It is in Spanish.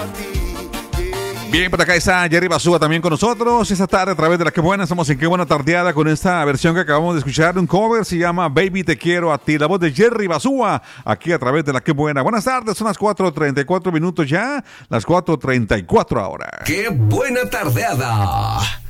Bien, por acá está Jerry Basúa también con nosotros. Esta tarde a través de La Que Buena, estamos en Qué Buena Tardeada con esta versión que acabamos de escuchar. Un cover se llama Baby Te Quiero a Ti. La voz de Jerry Basúa aquí a través de La Que Buena. Buenas tardes, son las 4:34 minutos ya. Las 4:34 ahora. ¡Qué buena tardeada!